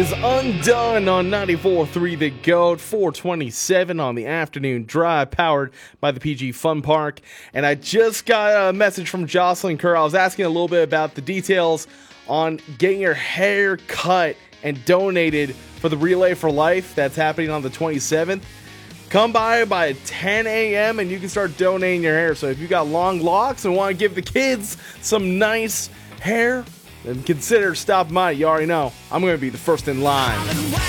is Undone on 94.3 The GOAT, 427 on the afternoon drive, powered by the PG Fun Park. And I just got a message from Jocelyn Kerr. I was asking a little bit about the details on getting your hair cut and donated for the Relay for Life that's happening on the 27th. Come by 10 a.m. and you can start donating your hair. So if you got long locks and want to give the kids some nice hair, then consider stopping by. You already know I'm going to be the first in line.